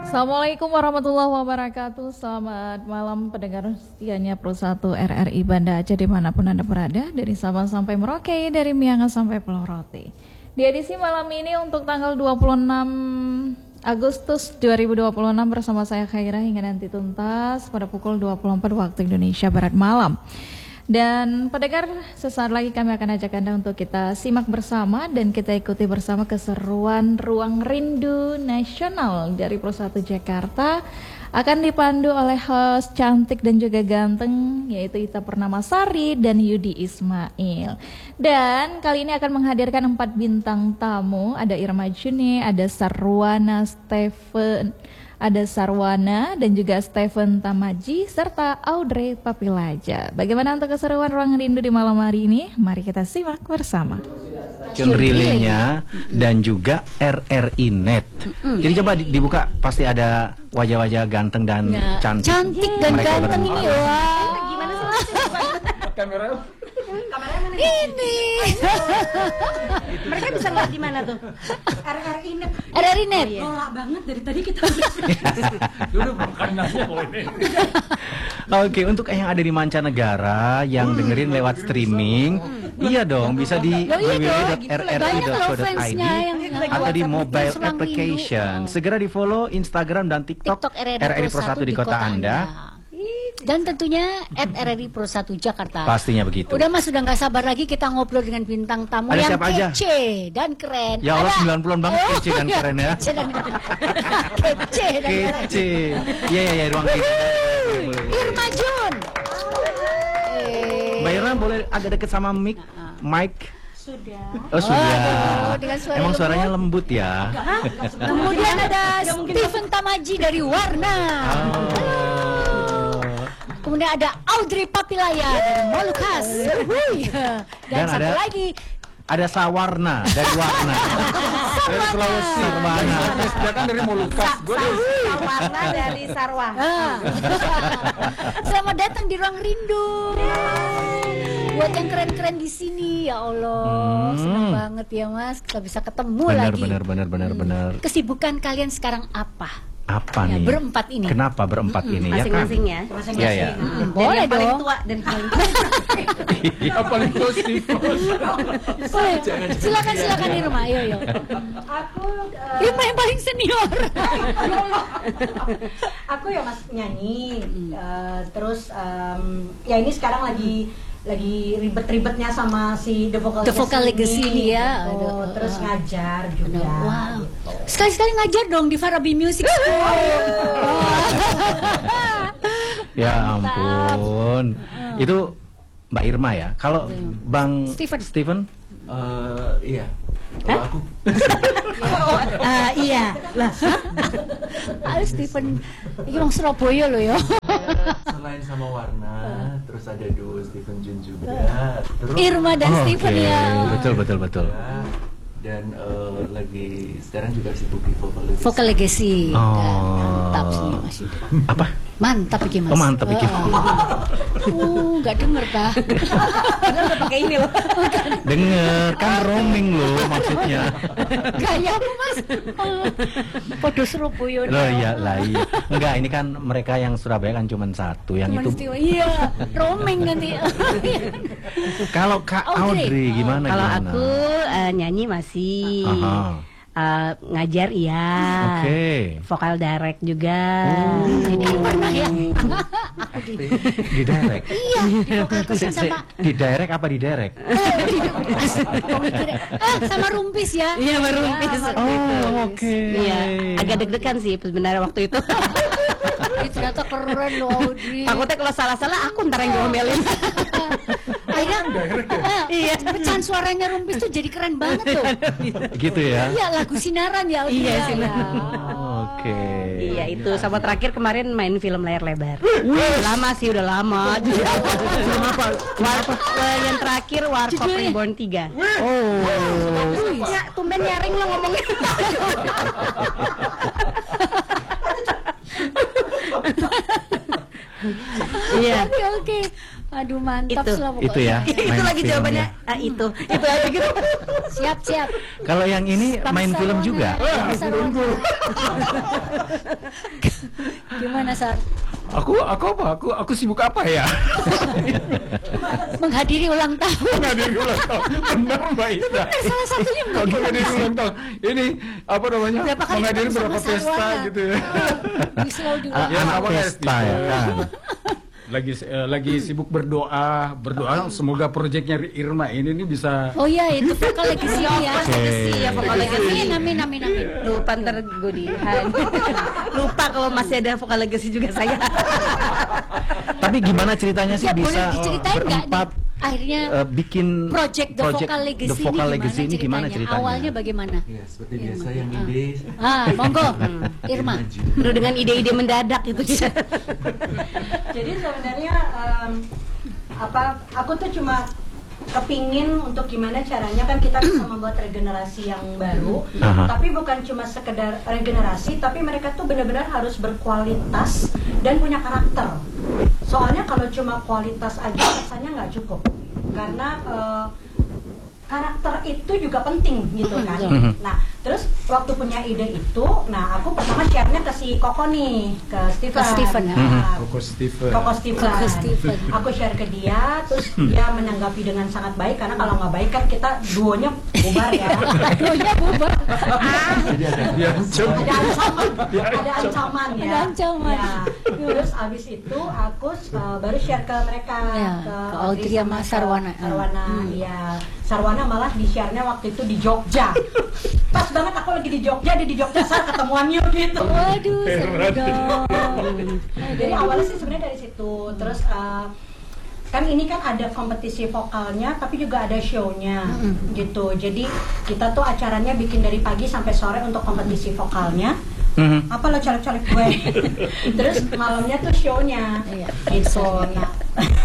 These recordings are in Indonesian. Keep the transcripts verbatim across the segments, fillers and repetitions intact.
Assalamualaikum warahmatullahi wabarakatuh. Selamat malam pendengar setianya Pro satu R R I Banda Aceh dimanapun Anda berada, dari Sabang sampai Merauke, dari Miangas sampai Pulau Rote. Di edisi malam ini untuk tanggal dua puluh enam Agustus dua ribu dua puluh enam bersama saya Khairah hingga nanti tuntas pada pukul dua puluh empat waktu Indonesia Barat malam. Dan pendengar, sesaat lagi kami akan ajak Anda untuk kita simak bersama dan kita ikuti bersama keseruan Ruang Rindu Nasional dari Pro satu Jakarta. Akan dipandu oleh host cantik dan juga ganteng, yaitu Ita Purnamasari dan Yudi Ismail. Dan kali ini akan menghadirkan empat bintang tamu. Ada Irma Juni, ada Sarwana Stephen, ada Sarwana dan juga Stephen Tamaji serta Audrey Papilaja. Bagaimana untuk keseruan Ruang Rindu di malam hari ini? Mari kita simak bersama. Relaynya dan juga R R I Net. Mm-hmm. Jadi coba dibuka, pasti ada wajah-wajah ganteng dan nah, cantik. Cantik dan mereka ganteng ini. Wah. Gimana sih? Kamera. Kameranya mana? Ini. Mereka bisa ngeliat di mana tuh? R R I Net. R R I Net. Oh, iya. Nolak banget dari tadi kita. Dulu makan nasi ini. Oke, untuk yang ada di mancanegara yang hmm. dengerin lewat streaming, hmm. iya dong, bisa di w w w dot r r i dot co dot i d atau di mobile application. Segera di follow Instagram dan TikTok, TikTok R R I Pro satu di kota Anda. Dan tentunya at R R I Pro satu Jakarta. Pastinya begitu. Udah mas, sudah nggak sabar lagi kita ngobrol dengan bintang tamu ada yang kece aja? dan keren. Ya Allah, ada... sembilan puluhan banget oh, kece dan iya. keren ya. Kece dan keren. Kece dan keren. Kece. Iya iya iya, ruang kita. Irma Jun. Mbak Irma boleh agak deket sama mic, mic. Sudah. Oh sudah. Oh, dengan suara emang lembut. Suaranya lembut ya. Kemudian ada Stephen Tamaji dari Warna. Oh. Kemudian ada Audrey Papilaya dari Molucas. Dan, Dan satu ada, lagi ada Sawarna dari Warna. Dari Sulawesi. Sarwana. Dia kan dari Molucas. Gue Sawarna dari Sarwa. Selamat datang di Ruang Rindu. Buat yang keren-keren di sini, ya Allah, hmm. senang banget ya Mas, kita bisa ketemu benar, lagi. Benar, benar, benar, hmm. benar. Kesibukan kalian sekarang apa? Apa ya, nih? Berempat ini. Kenapa berempat hmm. ini? Masing-masing ya kan? Masing-masing ya. ya, ya. Hmm. Boleh dong. Paling tua dan paling tua. Yang paling positif. Silakan, silakan Irma, ayo, ayo. Aku uh... Irma yang paling senior. Aku ya Mas nyanyi, hmm. uh, terus um, ya ini sekarang lagi lagi ribet-ribetnya sama si The Vocal The Vocal Legacy, Legacy ya. gitu. Aduh, terus uh, ngajar juga. Aduh, wow. Gitu. Sekali-sekali ngajar dong di Farabi Music School. Ya ampun. uh. Itu Mbak Irma ya. Kalau Bang Stephen, Stephen? Uh, iya. Kalau aku oh, uh, iya lah. Ayo Stephen, ini orang Surabaya loh ya. Selain sama Warna, terus ada duo Stephen Jun juga. Terus Irma dan oh, Stephen okay. ya. Betul betul betul. Ya, dan uh, lagi sekarang juga sibuk di Vocal Legacy. Vocal Legacy. Oh. Mantap sih Mas Yuda. Apa? Mantap iki Mas. Oh, mantap iki. Uh, enggak denger ta. Padahal udah pakai ini loh. Denger, kan roaming loh maksudnya. Gayamu Mas. Podo Surabaya. Loh iya lah iya. Enggak, ini kan mereka yang Surabaya kan cuma satu, yang Cuman itu. Istiwa, iya, roaming nanti. Kalau Kak Audrey, Audrey gimana? Kalau gimana? aku uh, nyanyi masih. Aha. Uh, ngajar iya, okay. Vokal direct juga. Oh. Jadi pernah ya? Aku di, di direct. Iya, di vokal se, se, sama. Di direct apa di direct? Ah, sama Rumpis ya? Iya, sama Rumpis. Ya, oh, oke. Okay. Iya, agak deg-degan sih sebenarnya waktu itu. Ih, ternyata keren loh Audrey. Takutnya kalau salah-salah aku ntar yang diomelin. Akhirnya, ah, iya, pecahan suaranya Rumpis tuh jadi keren banget tuh. Gitu ya? Iya, lagu Sinaran ya Audrey. Iya, ya. Sinaran. Oke. Iya, itu sama terakhir kemarin main film layar lebar. Lama sih, udah lama. Film apa? War, yang terakhir Warkop Reborn tiga. Oh. Ya, tumben nyaring lo ngomongnya. Iya. Oke, oke. Aduh mantap Itu. lah pokoknya. Itu ya. Itu main lagi film jawabannya. ya. Ah, itu. Itu aja gitu. Siap, siap. Kalau yang ini main film juga. gimana, Sar? Aku aku apa? Aku aku sibuk apa ya? Menghadiri ulang tahun. Menghadiri ulang tahun. Benar Mbak Ida. Salah satunya Kalau menghadiri ulang tahun. Ini apa namanya? Berapa kali Menghadiri ketemu berapa sama pesta Sarwana? gitu ya. Di selalu di Ah, Ya, anak sama kayak pesta ya Steve. kan. Lagi eh, lagi sibuk berdoa, berdoa semoga proyeknya Irma ini nih bisa. Oh iya, itu vokal legacy ya. Legacy ya, vokal legacy. Amin, amin, amin, amin. Lupa ntar Gudihan. Lupa kalau masih ada vokal legacy juga saya. Tapi gimana ceritanya sih Ya, boleh bisa diceritain nggak berempat nih, akhirnya eh, bikin project The Vocal Legacy, The Vocal ini Legacy ini gimana ceritanya? Awalnya bagaimana? Ya, seperti biasa yang ide. Ah, monggo, Irma. Penuh dengan ide-ide mendadak gitu ya. Jadi sebenarnya em, apa aku tuh cuma kepingin untuk gimana caranya kan kita bisa membuat regenerasi yang baru, Aha. tapi bukan cuma sekedar regenerasi, tapi mereka tuh benar-benar harus berkualitas dan punya karakter. Soalnya kalau cuma kualitas aja rasanya nggak cukup, karena eh, karakter itu juga penting gitu kan. Mhm. Nah, terus waktu punya ide itu, nah aku pertama share-nya ke si Koko nih, ke Steven. Ke Steven, ya. Nah, Koko Steven. Koko Steven. Koko Steven. Aku share ke dia, terus dia menanggapi dengan sangat baik, karena kalau nggak baik kan kita duonya bubar ya. Duonya bubar. Jadi ada Dia ancam. Ada ancaman, ada ancaman ya. Ada ancaman. Ya. Terus abis itu aku uh, baru share ke mereka, Ya, ke ke Audrey sama ke Sarwana. Sarwana, Hmm. iya. Sarwana malah di share-nya waktu itu di Jogja. Pas banget aku lagi di Jogja, dia di Jogja, saya ketemuan yuk gitu. Waduh, seru dong. Jadi awalnya sih sebenarnya dari situ. Terus uh, kan ini kan ada kompetisi vokalnya, tapi juga ada show-nya gitu. Jadi kita tuh acaranya bikin dari pagi sampai sore untuk kompetisi vokalnya. Mhm. Apa lo colek-colek gue? Terus malamnya tuh show-nya Iya, gitu. iya. Nah,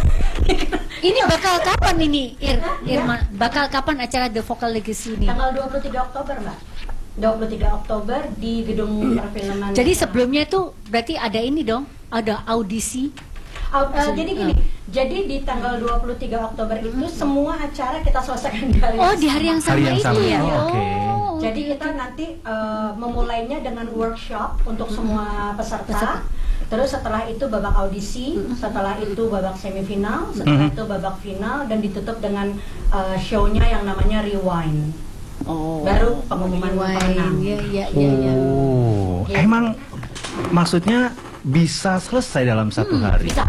Ini bakal kapan ini, Ir, Iya. Irma? Bakal kapan acara The Vocal Legacy ini? tanggal dua puluh tiga Oktober, Mbak. dua puluh tiga Oktober di gedung perfilman. Jadi sebelumnya itu berarti ada ini dong, ada audisi. Au- uh, jadi gini, jadi di tanggal dua puluh tiga Oktober itu semua acara kita selesaikan di hari Oh, di hari yang sama Hari yang itu sama, ya? oh, oke. Oh, Jadi kita nanti uh, memulainya dengan workshop untuk semua peserta. Peserta. Terus setelah itu babak audisi, setelah itu babak semifinal, setelah itu babak final, dan ditutup dengan uh, show-nya yang namanya Rewind. Oh. Baru pengumuman pemenang. Iya, iya, iya, iya. Oh, emang maksudnya bisa selesai dalam satu hari? Bisa.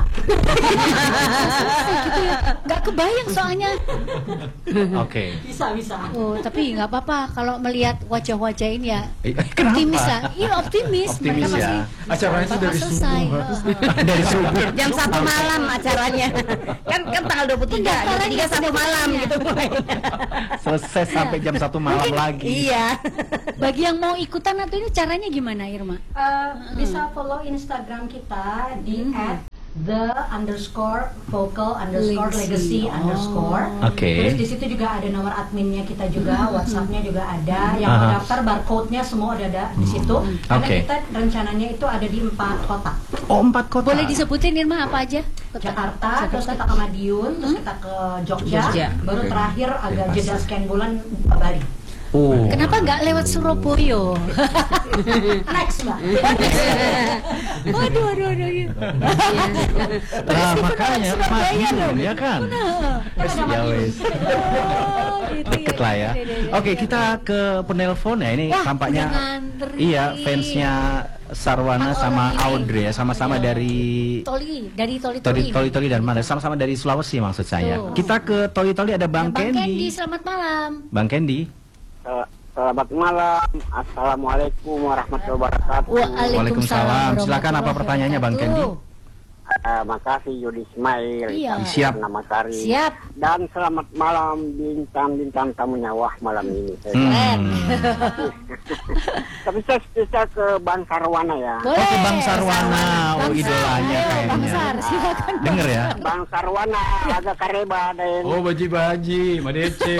Gitu ya. Nggak kebayang soalnya. Oke. Bisa, bisa. Oh, tapi nggak apa-apa kalau melihat wajah-wajah ini ya. Eh, Kenapa? Optimis lah. Iya, optimis. Optimis Mereka ya. masih Acaranya itu bakal dari selesai. subuh. Heeh. Dari subuh. Jam satu malam acaranya. Kan kan tanggal dua puluh tiga, dua puluh tiga satu malam gitu mulainya. Selesai sampai jam satu malam lagi. Iya. Bagi yang mau ikutan atau ini caranya gimana, Irma? Uh, bisa follow Instagram kita di at the underscore vocal underscore legacy Legacy. underscore. Oke. Terus di situ juga ada nomor adminnya kita juga, WhatsAppnya juga ada. Yang mau Aha. daftar barcode-nya semua udah ada di situ. Karena Oke. kita rencananya itu ada di empat kota. Oh, empat kota. Boleh disebutin Irma apa aja? Kota- Jakarta, Jakarta. terus kita ke Madiun, terus kita ke Jogja, Jogja. baru Oke. terakhir agak Oke, jeda pas. sekian bulan ke Bali. Oh. Kenapa nggak lewat Surabaya? Next, Mbak. Waduh, waduh, waduh. iya. Nah, makanya Surabaya Madiun dong. ya kan. Ya wes. Oh, gitu ya. Deket lah ya. Iya, iya, iya, Oke, iya. kita ke penelpon ya. Ini Wah, tampaknya udah ngantri. iya fansnya Sarwana Empat sama orang ini. Audrey ya, sama-sama Iya. dari Toli, dari Toli Toli Toli. Toli Toli dan mana? Sama-sama dari Sulawesi maksud saya. Tuh. Kita ke Toli Toli ada Bang Bang Kendi, Kendi. selamat malam. Bang Kendi. Sel- Selamat malam, Assalamualaikum warahmatullahi wabarakatuh. Waalaikumsalam. Silakan, apa pertanyaannya, Bang Kendi? Eh, makasih Yudi Ismail. Iya. Kami Siap. Nama Sari. Siap. Dan selamat malam bintang-bintang tamunya wah malam ini. Saya- Keren. Tapi saya spesial ke Bang Sarwana ya. Boleh. Oh, ke Bang Sarwana. Oh, Bang Sar. idolanya Ayo, Bang kayaknya. Sar, silakan. Denger ya. Bang Sarwana agak kareba dan Oh, baji-baji, Madece.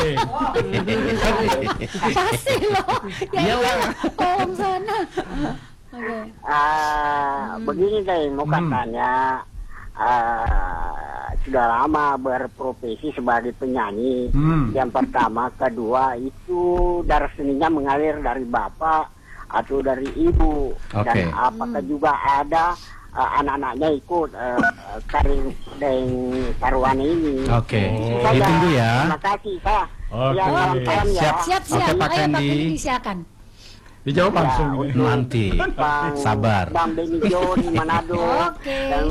Pasti loh. Ya Iya, iya. Bang. Om sana. Oke. Ah, begini deh mau katanya ah, sudah lama berprofesi sebagai penyanyi. Hmm. Yang pertama, kedua itu darah seninya mengalir dari bapak atau dari ibu. Oke. Dan apakah juga ada uh, anak-anaknya ikut uh, karir dan Sarwana ini. Oke, Saja. ditunggu ya. Terima kasih, Pak. Oke. Ya, salam salam ya. Siap. Siap, siap. Oke, Pak Ayo Pak Kendi. Kendi, silakan. Dijawab Ya, langsung. untuk Nanti. Bang, Sabar. Bang Benny John di Manado Oke. dan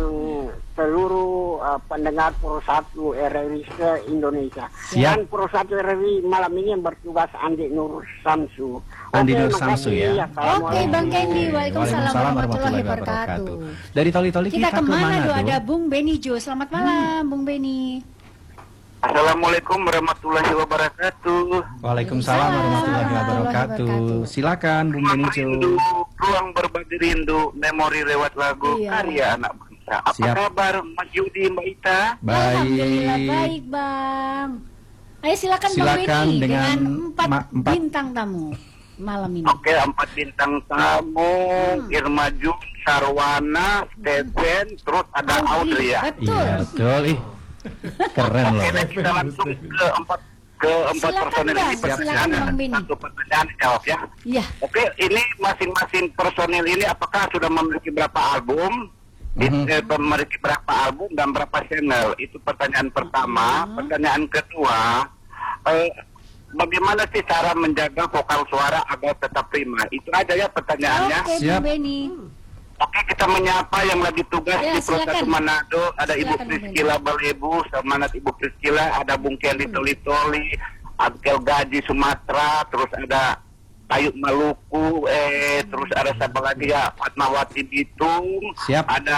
seluruh uh, pendengar Pro satu R R I se-Indonesia. Siap. Dan Pro satu R R I malam ini yang bertugas Andi Nur Samsu. Andi Oke, Nur makasih. Samsu ya. Assalamualaikum. Oke, Bang Kendi. Waalaikumsalam warahmatullahi wabarakatuh. Dari Toli-Toli Kita kita, ke ke Manado, Manado. ada Bung Benny Jo. Selamat malam, Bung Benny. Assalamualaikum warahmatullahi wabarakatuh. Waalaikumsalam warahmatullahi wabarakatuh. wabarakatuh. Silakan Bung Ruang Benicio. rindu, ruang berbagi rindu, memori lewat lagu, Iya. karya anak bangsa. Apa Siap. kabar Mas Yudi, Mbak Ita? Alhamdulillah Baik. baik, Bang. Ayo silakan, Bang Silakan Benny dengan dengan empat, ma- empat- bintang tamu malam ini. Oke, empat bintang tamu, Irma Jun, Sarwana, Steven, terus ada Audrey ya. Betul. Iya betul. Ih, keren loh. Oke, kita langsung ke empat ke empat Silakan, personil Bang. ini Silakan, pertanyaan. Bang Benny. Satu pertanyaan dijawab ya. Iya. Oke, ini masing-masing personil ini apakah sudah memiliki berapa album? Mhm. Eh, memiliki berapa album dan berapa channel? Itu pertanyaan pertama. Pertanyaan kedua, eh, bagaimana sih cara menjaga vokal suara agar tetap prima? Itu aja ya pertanyaannya. Oke, Siap. Bung Benny. Oke, kita menyapa yang lagi tugas Ya, di Proses silakan. Manado. Ada Ibu Silakan, Bung Priscila Balebu, semangat Ibu Priscila. Ada Bung Kelly Toli-Toli, Abkel Gaji Sumatera, terus ada Ayu Maluku, eh terus ada siapa lagi ya, Fatmawati Bitung. Siap. Ada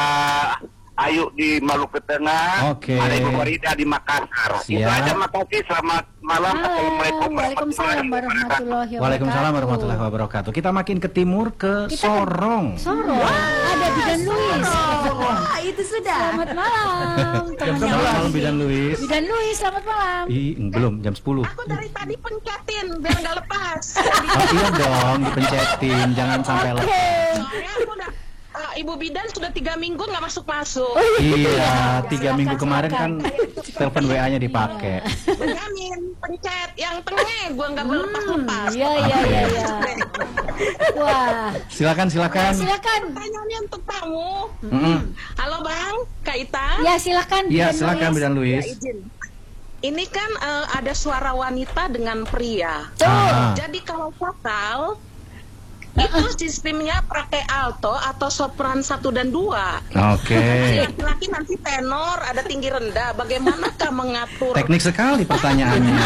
Ayu di Maluku Tengah. Oke. Ada Ibu Warida di Makassar. Itu Siap. aja, makasih. Selamat malam. Assalamualaikum Waalaikumsalam warahmatullahi wabarakatuh. Waalaikumsalam warahmatullahi wabarakatuh. Kita makin ke timur ke Kita ke- Sorong. Sorong. Ada Bidan Luis. Wah, itu sudah. Selamat malam. Temannya Selamat malam Wahyu. Bidan Luis. Bidan Luis, selamat malam. Ih, belum jam sepuluh. Aku dari tadi pencetin biar nggak lepas. Oh, iya dong, dipencetin, jangan sampai lepas. Soalnya aku udah eh, Ibu Bidan sudah tiga minggu nggak masuk masuk. Iya, tiga Silakan, minggu kemarin kan silakan. telepon W A-nya dipakai. Benyamin pencet yang tengah gua nggak lepas lepas. Iya, iya, iya, iya. Wah, Silakan, silakan. silakan. Pertanyaannya untuk tamu. Mm-mm. Halo Bang, Kak Ita. Ya, silakan. Iya, Bidan silakan Luis. Bidan Ya, Luis. izin. Ini kan eh, ada suara wanita dengan pria. Ah. Jadi kalau vokal itu sistemnya pakai alto atau sopran satu dan dua. Oke. Si laki-laki nanti tenor, ada tinggi rendah. Bagaimanakah mengatur? Teknik sekali pertanyaannya.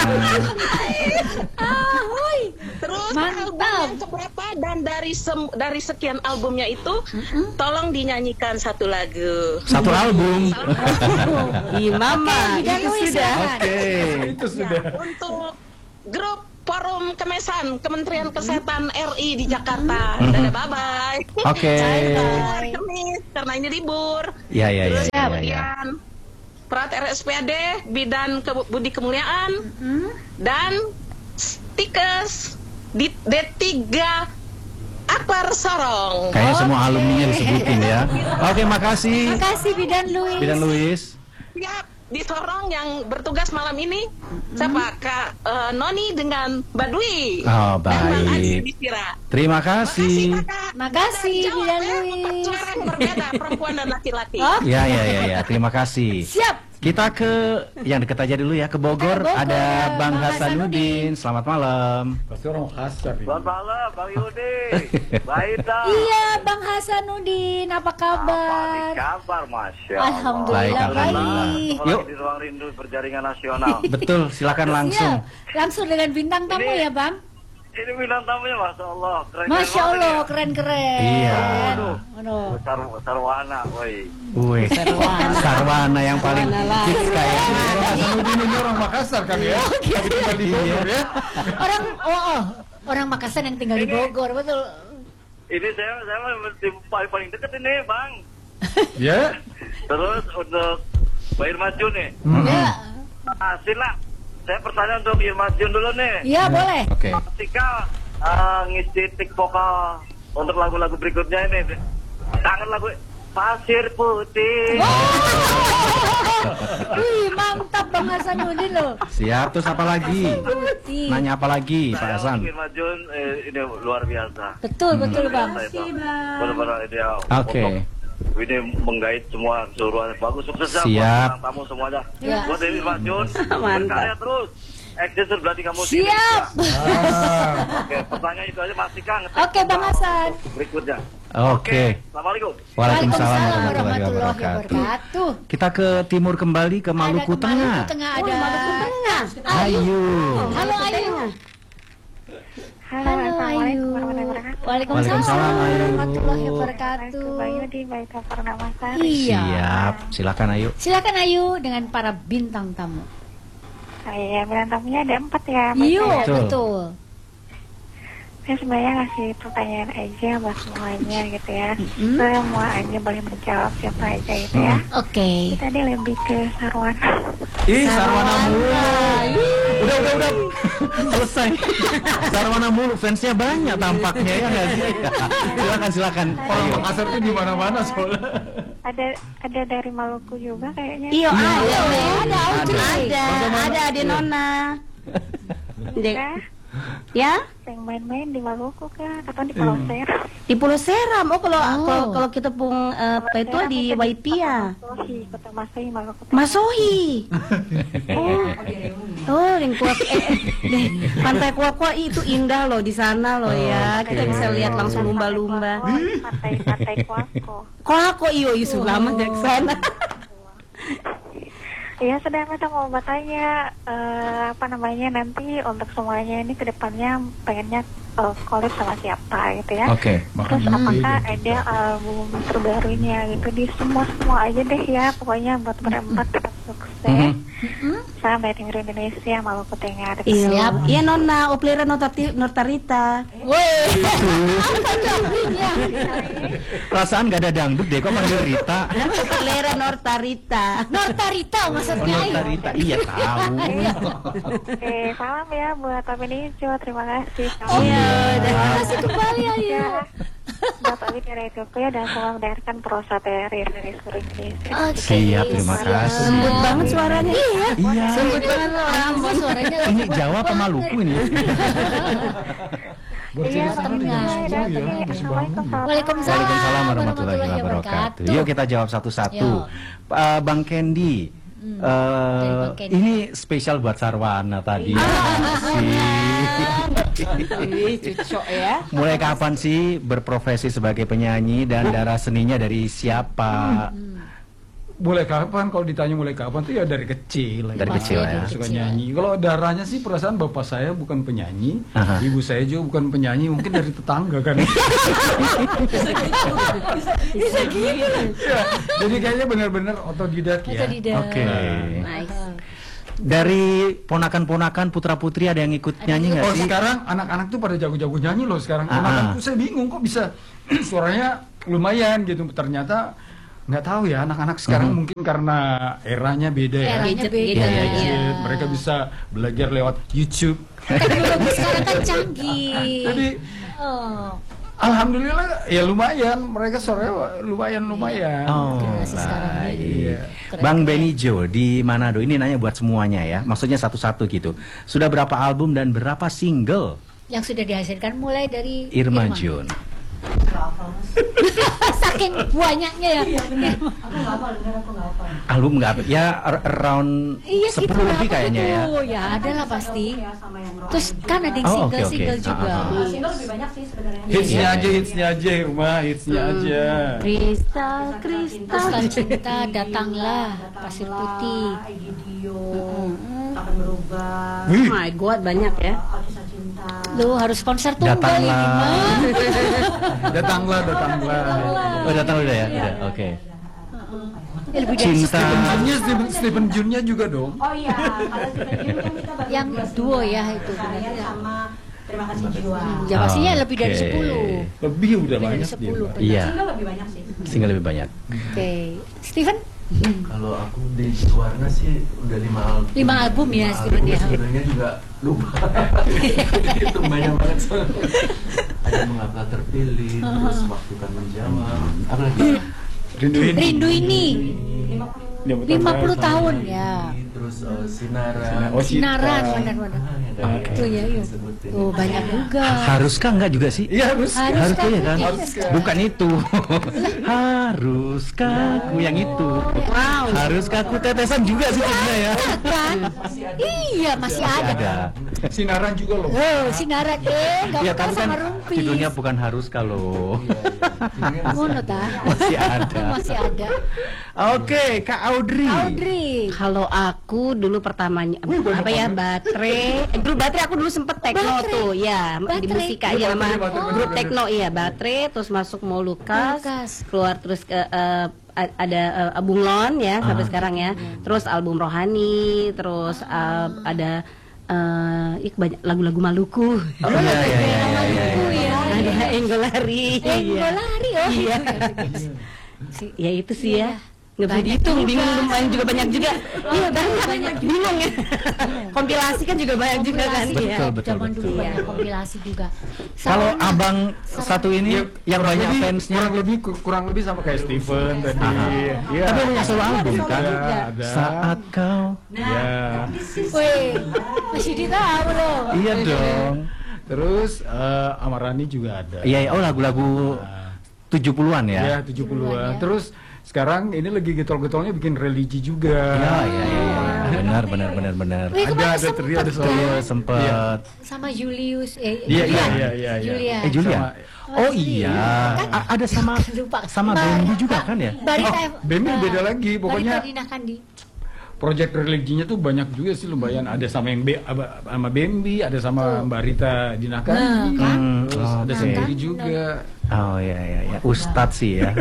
Ah, hoi. Terus Mantap. album yang keberapa dan dari sem- dari sekian albumnya itu, tolong dinyanyikan satu lagu. Satu album. Ih, Mama, Bidan itu Luis, sudah. silakan. Oke. Itu sudah. Untuk grup Forum Kemesan Kementerian Kesehatan R I di Jakarta. Dadah, bye bye. Oke. Hari Kamis karena ini libur. Ya, ya, ya, Terus ya, ya, ya. kemudian Perat R S P A D Bidan Ke- Budi Kemuliaan dan Stikes di D tiga Akbar Sorong. Kayaknya semua alumninya disebutin ya. Oke, makasih. Makasih Bidan Luis. Bidan Luis. Siap, di Sorong yang bertugas malam ini siapa? Kak eh, Noni dengan Mbak Dwi. Oh, Dan Bang Aji baik. di Sira. Terima kasih. Kakak. Makasih, Jawab Bidan ya, Luis. untuk suara yang berbeda perempuan dan laki-laki. Oh, Ya, ya, ya, ya. Terima kasih. siap. Kita ke yang dekat aja dulu ya, ke Bogor. Ke Bogor, Ada Bang Bang Hasanuddin. Selamat malam. Pasti orang kasar ini. Selamat malam, Bang Yudi. Baik dah. Iya, Bang Hasanuddin, apa kabar? kabar, Masya Allah. Alhamdulillah Baik, alhamdulillah. baik. Yuk. Di ruang rindu berjaringan nasional. Betul, silakan langsung. Iya, langsung dengan bintang tamu Ini- ya, Bang. Ini bintang tamunya, Masya Allah. Keren Masya Allah, keren-keren. Iya. Aduh. Sar Sarwana, woi. Wih, Sarwana yang paling hits kayaknya. Hasanuddin ini orang Makassar kan ya? Tapi tinggal di Bogor ya. Orang oh, oh, orang Makassar yang tinggal di Bogor, betul. Ini saya saya mesti paling paling dekat ini, Bang. Ya. Terus untuk Mbak Irma Jun nih. Ya. Hasil lah. Saya pertanyaan untuk Irma Jun dulu nih. Iya, boleh. Oke. Ketika eh, ngisi tik vokal untuk lagu-lagu berikutnya ini, kangen lagu Pasir Putih. Wih, mantap Bang Hasanuddin loh. Siap, terus apa lagi? Putih. Nanya apa lagi, Pak Saya Hasan? untuk Irma Jun eh, ini luar biasa. Betul, betul, Bang. Benar-benar dia Oke. untuk ini menggait semua keseluruhan. Bagus, sukses ya Siap. buat tamu semuanya. Ya. Buat Dewi Majun, berkarya terus. Eksis berarti kamu di Siap. Indonesia. Oke, pertanyaan itu aja masih Kang. Oke, Bang Hasan. Berikutnya. Oke. Assalamualaikum. Waalaikumsalam Waalaikumsalam warahmatullahi warahmatullahi wabarakatuh. wabarakatuh. Kita ke timur kembali ke Maluku Ada ke Tengah. Maluku Tengah ada. Tengah. Ayu. Halo Ayu. Halo Ayu. Waalaikumsalam, Ayu. warahmatullahi wabarakatuh. di Baik Purnama. Iya. Siap. Silakan Ayu. Silakan Ayu dengan para bintang tamu. Saya bintang tamunya ada empat ya. Iya, Betul. betul. Saya sebenarnya ngasih pertanyaan aja buat semuanya gitu ya. Semua aja boleh menjawab siapa aja gitu ya. Oke. Tadi lebih ke Sarwana. Ih, Sarwana mulu. Udah, udah, udah. Selesai. Sarwana mulu, fansnya banyak tampaknya ya nggak sih? Silakan, silakan. Orang Ayo. Makassar tuh di mana-mana soalnya. Ada ada dari Maluku juga kayaknya. Iya, ada. ada, Ada. Ada. Ada Ade Nona. Dek. Ya? Yang main-main di Maluku kan atau di Pulau Seram. Di Pulau Seram. Oh, kalau Oh. kalau, kalau kita pun eh, apa itu di Waipia. Masohi, Kota Masohi, Maluku. Masohi. Oh, oh, yang kuat, eh, eh, deh, pantai Kuakwa itu indah loh di sana loh ya. Kita bisa lihat langsung lumba-lumba. Pantai-pantai Kuako. Kuakwa iyo Yusuf lama dari sana. Iya, sedang kita mau bertanya eh, apa namanya nanti untuk semuanya ini kedepannya pengennya uh, collab sama siapa gitu ya. Oke. Terus apakah ada album terbarunya gitu di semua semua aja deh ya pokoknya buat berempat tetap sukses. Sampai di Indonesia Maluku Tengah. Iya, iya Nona, Oplera Notati- Notarita. Perasaan nggak ada dangdut deh, kok manggil Rita? Oplera Notarita. Nortarita Oh, maksudnya Ayu. Notarita, iya tahu. Oke, salam ya buat Pak Benicio, terima kasih. Iya, Terima kasih kembali Ayu. Ya, buat Ali dari Ethiopia dan selamat mendengarkan prosa T R I dari seluruh Indonesia. Oke. Siap, terima kasih. Lembut banget suaranya. Iya. Iya. Lembut banget loh. Rambut suaranya Ini Jawa apa Maluku ini? Iya, Tengah. Assalamualaikum. Waalaikumsalam Waalaikumsalam warahmatullahi wabarakatuh. Yuk kita jawab satu-satu. Yuk. Uh, Bang Candy, Hmm, uh, dari Bang Candy. ini spesial buat Sarwana tadi. Ih, cucok ya. Mulai kapan sih berprofesi sebagai penyanyi dan darah seninya dari siapa? Mulai kapan kalau ditanya mulai kapan tuh ya dari kecil. Dari ya. kecil ya. Suka nyanyi. Kalau darahnya sih perasaan bapak saya bukan penyanyi, Aha. ibu saya juga bukan penyanyi, mungkin dari tetangga kan. Bisa gitu. Ya, jadi kayaknya benar-benar otodidak ya. Otodidak. Oke. Nice. Dari ponakan-ponakan putra-putri ada yang ikut nyanyi nggak Oh sih? sekarang anak-anak tuh pada jago-jago nyanyi loh sekarang. Ah, Anak-anak ah. tuh saya bingung kok bisa suaranya lumayan gitu. Ternyata nggak tahu ya anak-anak sekarang Mhm. mungkin karena eranya beda ya. Eranya Gadget, beda. gadget, ya. Gadget, mereka bisa belajar lewat YouTube. Teknologi sekarang kan canggih. Jadi Oh, alhamdulillah ya lumayan, mereka suaranya lumayan lumayan. Oh, generasi sekarang ini. baik. Keren. Bang Benijo di Manado, ini nanya buat semuanya ya, maksudnya satu-satu gitu. Sudah berapa album dan berapa single yang sudah dihasilkan mulai dari Irma Jun? Saking banyaknya ya. Iya benar. Aku nggak hafal, benar aku nggak hafal. Album nggak, ya ar- around Iya sepuluh lebih kayaknya ya. Oh ya ada lah pasti. Ya, sama yang rock. Terus kan ada yang Oh, oke, single-single oke. juga. Ah, ah, Nah, single lebih banyak sih sebenarnya. Hitsnya Iya. aja, hitsnya aja, rumah hitsnya aja. Kristal, kristal. Kristal cinta datanglah pasir putih. Egidio, akan berubah. Wih, Oh my god, banyak ya. Kisah cinta. Lu harus konser tunggal ini Datanglah. mah. datanglah, datanglah. Oh datang udah ya, udah, oke. Ya, lebih dari Cinta. Stephen Junnya, Stephen, Stephen Junnya juga dong. Oh iya, kalau Stephen Jun kan kita baru Yang dua duo single. ya itu, Saya benar. sama Terima Kasih Jiwa. Ya pastinya lebih dari Oke. sepuluh. Lebih udah Lebih dari banyak dia. sepuluh. Mbak. Iya, Single lebih banyak sih. single lebih banyak. Oke. Steven? Kalau aku di Suwarna sih udah lima album. Lima album ya, Lima Steven, ya. Sebenarnya juga lupa. Itu banyak banget. Ada Mengapa Terpilih, terus Waktu Kan Menjawab. Apa lagi? Rindu ini. Rindu ini lima lima puluh tahun ya. Terus terus uh, sinaran. Sina- oh, Sinaran, Citra. benar-benar. Ah, Oke. Itu ya, iya. Sebutin. Oh, banyak juga. Haruskah enggak juga sih? Iya harus. Harus. Haruskah ya kan? Haruskah. Bukan itu. Haruskah aku yang itu? Wow. Haruskah aku tetesan juga sih sebenarnya ya? Kan? Iya, masih ada. Ada. Sinaran juga loh. Oh, sinaran eh enggak Ya pernah tapi kan sama rumpis. judulnya bukan haruskah loh. Ngono ta? Masih ada. Masih ada. Oke, Kak Audrey. Audrey. Kalau aku dulu pertamanya apa ya baterai, eh, dulu baterai aku dulu sempet tekno Baterai? tuh, ya di Baterai? musika Oh, ya sama baterai, baterai, grup baterai. tekno iya baterai, terus masuk mau Lukas, Lukas. keluar terus ke eh, a- ada uh, Bunglon ya sampai sekarang ya, terus album Rohani, terus uh, ada uh, ih, banyak lagu-lagu Maluku, Oh iya iya iya iya. iya. ya. ada Enggolari, Enggolari, oh. iya, ya itu sih ya. Nggak bisa dihitung, bingung lumayan juga banyak juga. Iya banyak, bingung ya. Kompilasi kan juga banyak juga kan. Kompilasi Iya. Betul, betul, zaman dulu betul. banyak kompilasi juga. Kalau Sama- abang satu ini Iya, yang kurang banyak lebih- fansnya, kurang lebih kurang lebih sama kayak Steven tadi. Aha. Iya. tapi punya solo album kan? Ada, ada. Saat kau, Ya. Wih, masih ditahu loh. iya dong. Terus eh, Amarani juga ada. Iya, iya. Oh lagu-lagu tujuh puluhan Ya, ya? tujuh puluhan. ya. Terus sekarang ini lagi getol-getolnya bikin religi juga. Iya, iya, iya. iya. Benar, benar, benar, benar. Wih, Ada kemarin ada trio ada sempet solo. Iya, kan? sempet. Sama Julius eh Iya, iya, Julian. iya, iya, iya. Julian. Eh Julia? Sama- Oh iya, A- ada sama Lupa. sama Ba- Bendi juga kan ya? Barita Oh, Bemi beda lagi, pokoknya Barita Dina Kandi. project religinya tuh banyak juga sih lumayan. Ada sama yang Be, aba- sama Bembi, ada sama Mbak Rita Dinakandi, Nah, kan? terus Hmm, ada oke. sendiri juga. Oh iya iya iya, Ustadz sih ya.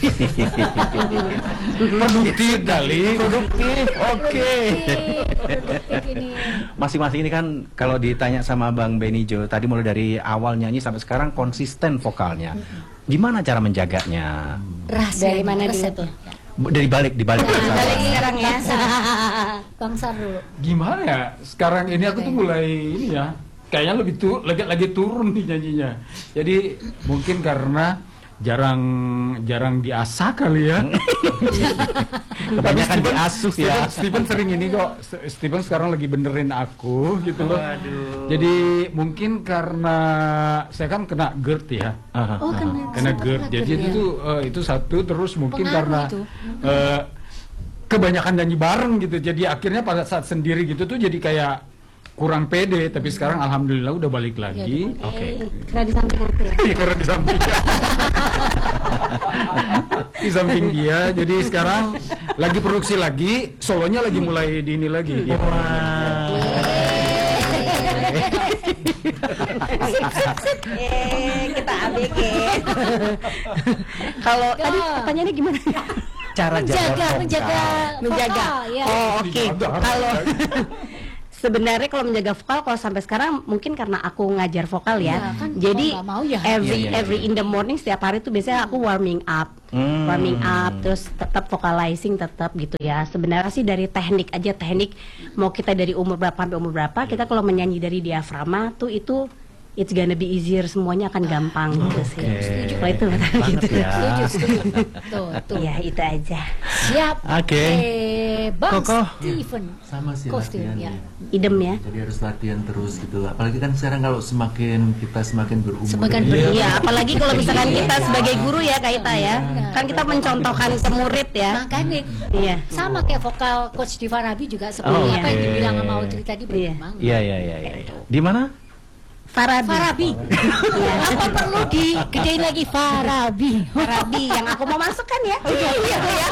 Produktif kali. Produktif, oke. Produktif ini. Masing-masing ini kan kalau ditanya sama Bang Benijo tadi mulai dari awal nyanyi sampai sekarang konsisten vokalnya. Gimana cara menjaganya? Rahasia Dari mana dulu resep. tuh? Bu- Dari balik di balik. Balik sekarang ya. Bang Sar dulu. Gimana ya? Sekarang ini aku tuh mulai ini ya. Kayaknya lebih tu, lagi lagi turun nih nyanyinya. Jadi mungkin karena jarang jarang diasah kali ya. Kebanyakan Tapi Steven- diasuh ya. Steven, Steven sering ini kok. S- Steven sekarang lagi benerin aku gitu loh. Jadi mungkin karena saya kan kena GERD ya. Aha, Oh, aha. kena Kena sempat GERD. kena Jadi GERD, itu ya. eh, itu satu terus mungkin Pengaruh karena itu. eh, kebanyakan nyanyi bareng gitu. Jadi akhirnya pada saat sendiri gitu tuh jadi kayak kurang pede, tapi sekarang alhamdulillah udah balik lagi. Oke. Karena di samping aku ya. Iya, karena di samping di samping dia, jadi sekarang lagi produksi lagi, solonya lagi mulai di ini lagi. Iya. Eh, kita A B G. Kalau tadi pertanyaannya gimana? Cara jaga Menjaga, vokal. menjaga, Menjaga. vokal, ya. Oh, oke. Dijaga. Kalau sebenarnya kalau menjaga vokal kalau sampai sekarang mungkin karena aku ngajar vokal ya. Ya, kan Jadi mau nggak mau ya. every Iya, iya, every in the morning setiap hari tuh biasanya aku warming up. Hmm. Warming up terus tetap vocalizing tetap gitu ya. Sebenarnya sih dari teknik aja teknik mau kita dari umur berapa sampai umur berapa, kita kalau menyanyi dari diafragma tuh itu it's gonna be easier, semuanya akan gampang gitu sih. Oke. Kalau itu Banget gitu. ya. Setuju, setuju. Tuh, tuh. Ya itu aja. Siap. Oke. Eh, Bang Koko. Steven. Sama sih Kostum, latihan ya. Idem ya. Jadi harus latihan terus gitu. Apalagi kan sekarang kalau semakin kita semakin berumur. Semakin ya, berumur. Iya, apalagi kalau misalkan kita sebagai guru ya Kak Ita ya, kan kita mencontohkan ke murid ya. Makanya Iya. sama kayak vokal coach Diva Rabi juga seperti Oh, apa yang oke. dibilang sama Audrey tadi Iya. berkembang. Iya iya iya iya. Di mana? Farabi. Farabi. Apa perlu digedein lagi Farabi? Farabi yang aku mau masukkan ya. Iya, iya, iya.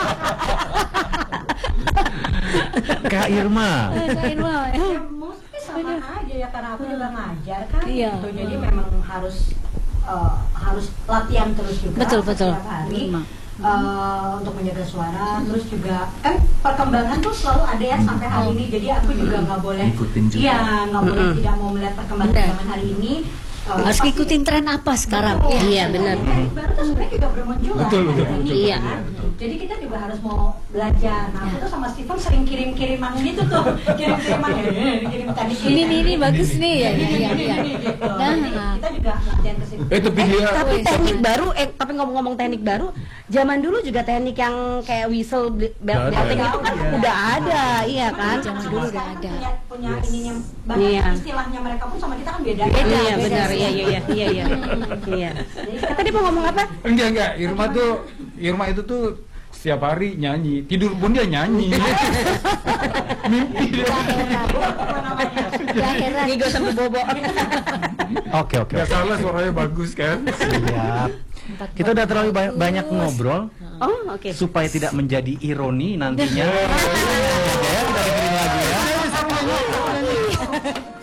Kak Irma. Kak Irma, eh. Ya, mostly sama aja ya karena aku juga ngajar kan Iya. gitu. Jadi memang harus eh, harus latihan terus juga Betul, betul. setiap hari Memang. eh, untuk menjaga suara. Terus juga kan perkembangan tuh selalu ada ya sampai hari ini. Jadi aku juga nggak boleh Ikutin juga. iya nggak boleh Mm-mm. tidak mau melihat perkembangan Benar. zaman hari ini. uh, Harus pasti- ngikutin tren apa sekarang? Betul. Iya, benar. Teknik baru tuh sebenarnya juga bermunculan. Betul, betul, Ini, betul, Iya. kan? Jadi kita juga harus mau belajar. Nah, aku tuh sama Stephen sering kirim-kiriman gitu tuh, kirim-kiriman ya, kirim teknik Ini nih ini bagus nih ya. Ini, Iya ini, iya. ini, ini, gitu. Nah, Jadi kita juga latihan ke situ. Eh tapi dia Tapi Wih, teknik baru, eh tapi ngomong-ngomong teknik baru, zaman dulu juga teknik yang kayak whistle, bel- Nggak ada. belting itu kan Iya. udah ada, iya kan? Zaman Semua dulu udah sekarang ada. Punya, punya ininya banyak Iya. istilahnya mereka pun sama kita kan beda. Iya beda benar, sih. iya iya iya iya iya. Iya. Tadi mau ngomong apa? enggak enggak Irma tuh Irma itu tuh setiap hari nyanyi, tidur pun dia nyanyi. Mimpi dia. Ya heran. Ngigo sampai bobo. Oke oke. Gak salah suaranya bagus kan? Siap. Kita udah terlalu ba- banyak ngobrol Oh, oke. supaya tidak menjadi ironi nantinya. Ya, kita dengerin lagu ya.